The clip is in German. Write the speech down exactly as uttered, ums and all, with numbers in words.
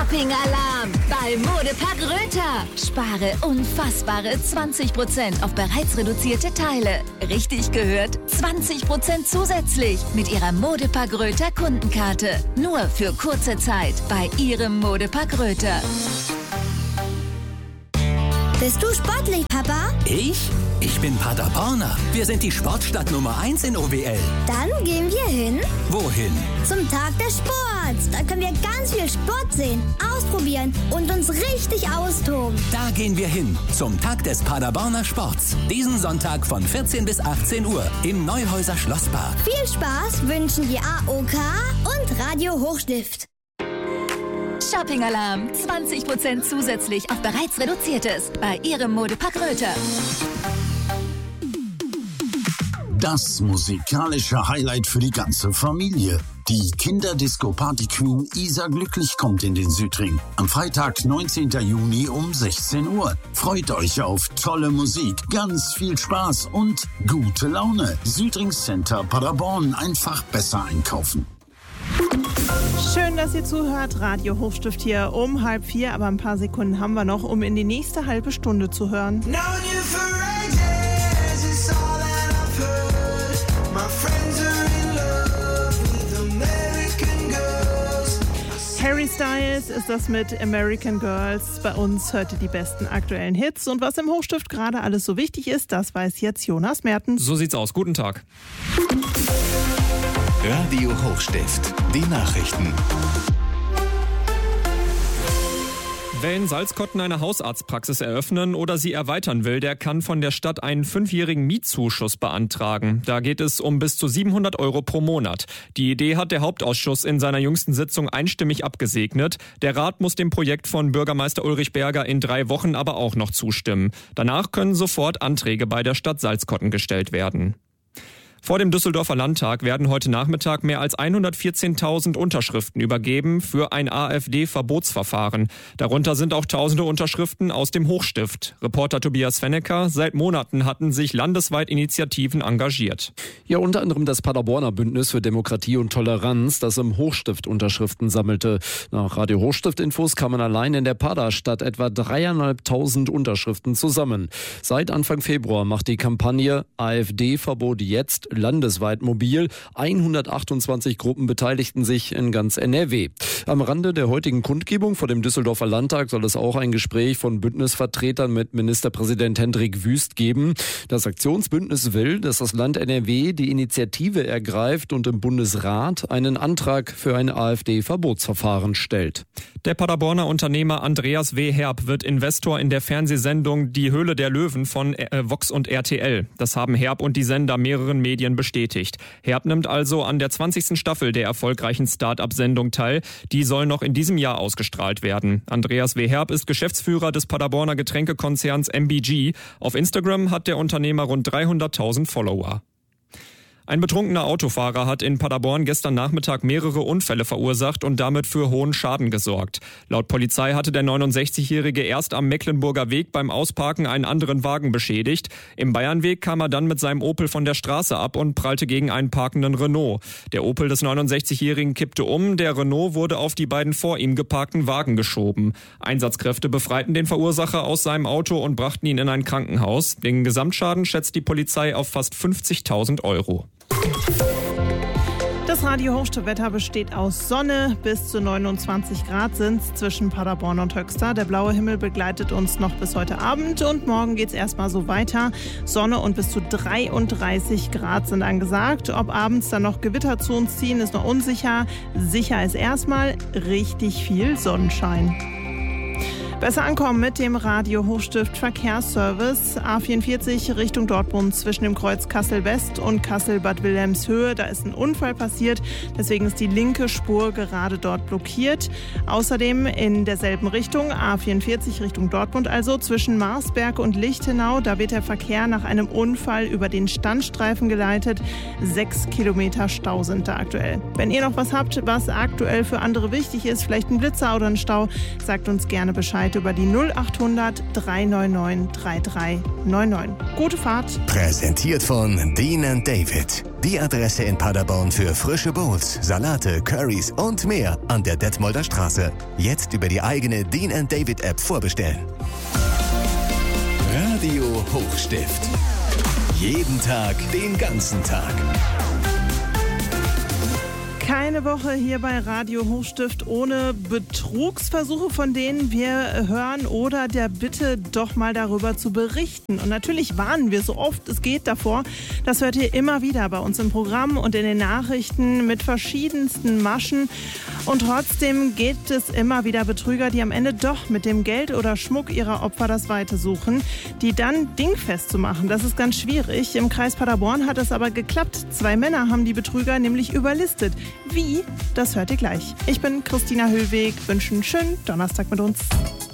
Shopping-Alarm bei Modepark Röther. Spare unfassbare zwanzig Prozent auf bereits reduzierte Teile. Richtig gehört, zwanzig Prozent zusätzlich mit Ihrer Modepark Röther Kundenkarte. Nur für kurze Zeit bei Ihrem Modepark Röther. Bist du sportlich, Papa? Ich? Ich bin Paderborner. Wir sind die Sportstadt Nummer eins in O W L. Dann gehen wir hin. Wohin? Zum Tag des Sports. Da können wir ganz viel Sport sehen, ausprobieren und uns richtig austoben. Da gehen wir hin. Zum Tag des Paderborner Sports. Diesen Sonntag von vierzehn bis achtzehn Uhr im Neuhäuser Schlosspark. Viel Spaß wünschen die A O K und Radio Hochstift. Shopping-Alarm. zwanzig Prozent zusätzlich auf bereits reduziertes bei Ihrem Modepark Röther. Das musikalische Highlight für die ganze Familie. Die Kinderdisco-Party-Queen Isa Glücklich kommt in den Südring. Am Freitag, neunzehnten Juni um sechzehn Uhr. Freut euch auf tolle Musik, ganz viel Spaß und gute Laune. Südring Center Paderborn, einfach besser einkaufen. Schön, dass ihr zuhört. Radio Hochstift hier um halb vier, aber ein paar Sekunden haben wir noch, um in die nächste halbe Stunde zu hören. Harry Styles ist das mit American Girls. Bei uns hört ihr die besten aktuellen Hits. Und was im Hochstift gerade alles so wichtig ist, das weiß jetzt Jonas Mertens. So sieht's aus. Guten Tag. Radio Hochstift, die Nachrichten. Wer in Salzkotten eine Hausarztpraxis eröffnen oder sie erweitern will, der kann von der Stadt einen fünfjährigen Mietzuschuss beantragen. Da geht es um bis zu siebenhundert Euro pro Monat. Die Idee hat der Hauptausschuss in seiner jüngsten Sitzung einstimmig abgesegnet. Der Rat muss dem Projekt von Bürgermeister Ulrich Berger in drei Wochen aber auch noch zustimmen. Danach können sofort Anträge bei der Stadt Salzkotten gestellt werden. Vor dem Düsseldorfer Landtag werden heute Nachmittag mehr als hundertvierzehntausend Unterschriften übergeben für ein AfD-Verbotsverfahren. Darunter sind auch tausende Unterschriften aus dem Hochstift. Reporter Tobias Fennecker: Seit Monaten hatten sich landesweit Initiativen engagiert. Ja, unter anderem das Paderborner Bündnis für Demokratie und Toleranz, das im Hochstift Unterschriften sammelte. Nach Radio Hochstift-Infos kamen allein in der Paderstadt etwa dreieinhalbtausend Unterschriften zusammen. Seit Anfang Februar macht die Kampagne AfD-Verbot jetzt landesweit mobil. hundertachtundzwanzig Gruppen beteiligten sich in ganz N R W. Am Rande der heutigen Kundgebung vor dem Düsseldorfer Landtag soll es auch ein Gespräch von Bündnisvertretern mit Ministerpräsident Hendrik Wüst geben. Das Aktionsbündnis will, dass das Land N R W die Initiative ergreift und im Bundesrat einen Antrag für ein AfD-Verbotsverfahren stellt. Der Paderborner Unternehmer Andreas W. Herb wird Investor in der Fernsehsendung Die Höhle der Löwen von Vox und R T L. Das haben Herb und die Sender mehreren Medien bestätigt. Herb nimmt also an der zwanzigsten Staffel der erfolgreichen Start-up-Sendung teil. Die soll noch in diesem Jahr ausgestrahlt werden. Andreas W. Herb ist Geschäftsführer des Paderborner Getränkekonzerns M B G. Auf Instagram hat der Unternehmer rund dreihunderttausend Follower. Ein betrunkener Autofahrer hat in Paderborn gestern Nachmittag mehrere Unfälle verursacht und damit für hohen Schaden gesorgt. Laut Polizei hatte der neunundsechzigjährige erst am Mecklenburger Weg beim Ausparken einen anderen Wagen beschädigt. Im Bayernweg kam er dann mit seinem Opel von der Straße ab und prallte gegen einen parkenden Renault. Der Opel des neunundsechzigjährigen kippte um, der Renault wurde auf die beiden vor ihm geparkten Wagen geschoben. Einsatzkräfte befreiten den Verursacher aus seinem Auto und brachten ihn in ein Krankenhaus. Den Gesamtschaden schätzt die Polizei auf fast fünfzigtausend Euro. Das Radio Hochstift-Wetter besteht aus Sonne. Bis zu neunundzwanzig Grad sind es zwischen Paderborn und Höxter. Der blaue Himmel begleitet uns noch bis heute Abend und morgen geht es erstmal so weiter. Sonne und bis zu dreiunddreißig Grad sind angesagt. Ob abends dann noch Gewitter zu uns ziehen, ist noch unsicher. Sicher ist erstmal richtig viel Sonnenschein. Besser ankommen mit dem Radio Hochstift Verkehrsservice. A vierundvierzig Richtung Dortmund zwischen dem Kreuz Kassel-West und Kassel-Bad Wilhelmshöhe. Da ist ein Unfall passiert, deswegen ist die linke Spur gerade dort blockiert. Außerdem in derselben Richtung, A vierundvierzig Richtung Dortmund, also zwischen Marsberg und Lichtenau. Da wird der Verkehr nach einem Unfall über den Standstreifen geleitet. Sechs Kilometer Stau sind da aktuell. Wenn ihr noch was habt, was aktuell für andere wichtig ist, vielleicht ein Blitzer oder ein Stau, sagt uns gerne Bescheid. jederzeit über die null acht hundert drei neun neun drei drei neun neun. Gute Fahrt. Präsentiert von Dean and David. Die Adresse in Paderborn für frische Bowls, Salate, Currys und mehr an der Detmolder Straße. Jetzt über die eigene Dean and David App vorbestellen. Radio Hochstift. Jeden Tag, den ganzen Tag. Keine Woche hier bei Radio Hochstift ohne Betrugsversuche, von denen wir hören oder der Bitte, doch mal darüber zu berichten. Und natürlich warnen wir so oft es geht davor. Das hört ihr immer wieder bei uns im Programm und in den Nachrichten mit verschiedensten Maschen. Und trotzdem gibt es immer wieder Betrüger, die am Ende doch mit dem Geld oder Schmuck ihrer Opfer das Weite suchen, die dann dingfest zu machen. Das ist ganz schwierig. Im Kreis Paderborn hat es aber geklappt. Zwei Männer haben die Betrüger nämlich überlistet. Wie? Das hört ihr gleich. Ich bin Christina Höllweg, wünsche einen schönen Donnerstag mit uns.